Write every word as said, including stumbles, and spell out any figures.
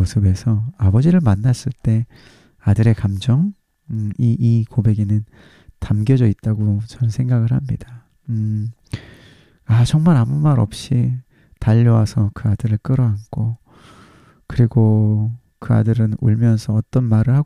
모습에서 아버지를 만났을 때 아들의 감정, 음, 이, 이 고백에는 담겨져 있다고 저는 생각을 합니다. 음, 아, 정말 아무 말 없이 달려와서 그 아들을 끌어안고, 그리고 그 아들은 울면서 어떤 말을 하고